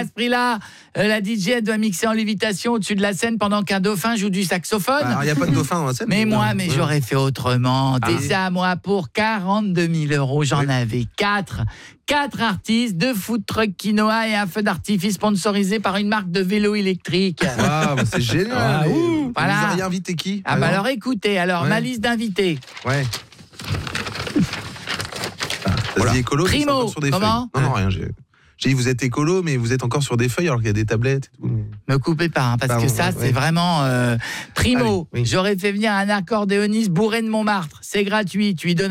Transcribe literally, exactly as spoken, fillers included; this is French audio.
à ce prix-là, euh, la D J elle doit mixer en lévitation au-dessus de la scène pendant qu'un dauphin joue du saxophone. Alors, il n'y a pas de dauphin dans la scène. Mais moi, non. mais Ouais. j'aurais fait autrement. Ah. Déjà, moi, pour quarante-deux mille euros, j'en Oui. avais quatre. Quatre artistes, deux food trucks quinoa et un feu d'artifice sponsorisé par une marque de vélo électrique. Waouh, bah, c'est génial. Ah, Et ouh, vous voilà. auriez invité qui Ah bah alors écoutez, alors Ouais. ma liste d'invités. Ouais. Ah, T'as Voilà. dit écolo, mais c'est Primo, encore sur des comment feuilles. Non, non, rien. J'ai j'ai dit vous êtes écolo, mais vous êtes encore sur des feuilles alors qu'il y a des tablettes et tout. Me coupez pas, hein, parce Pardon, que ça, ouais, c'est ouais. vraiment... euh, Primo, Allez, oui. j'aurais fait venir un accordéoniste bourré de Montmartre. C'est gratuit, tu lui donnes